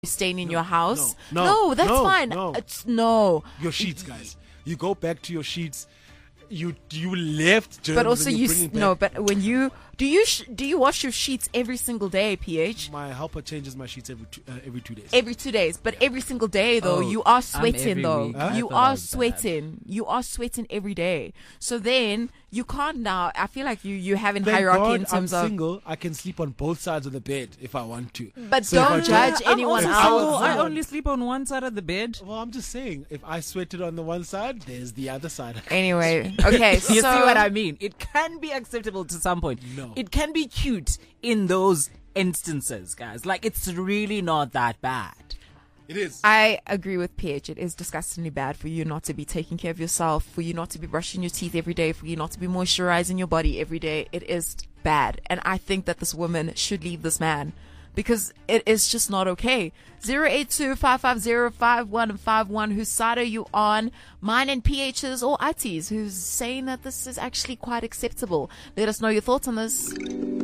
staying in your house. No, that's fine. No. No. Your sheets, guys. You go back to your sheets. You left germs, but also and you bring it back. no. But when you do you wash your sheets every single day, PH? My helper changes my sheets every 2 days. Every 2 days, but every single day though, you are sweating though. Huh? You are sweating. You are sweating every day. So then you can't now. I feel like you have in Thank hierarchy God in terms I'm of. single. I can sleep on both sides of the bed if I want to. But So if don't I judge anyone I'm else. also single. I only sleep on one side of the bed. Well, I'm just saying, if I sweated on the one side, there's the other side. Anyway, okay. So You see what I mean? It can be acceptable to some point. No. It can be cute in those instances, guys. Like, it's really not that bad. It is. I agree with PH. It is disgustingly bad for you not to be taking care of yourself, for you not to be brushing your teeth every day, for you not to be moisturizing your body every day. It is bad. And I think that this woman should leave this man because it is just not okay. 082-550-5151. Whose side are you on? Mine and PH's or IT's, who's saying that this is actually quite acceptable. Let us know your thoughts on this.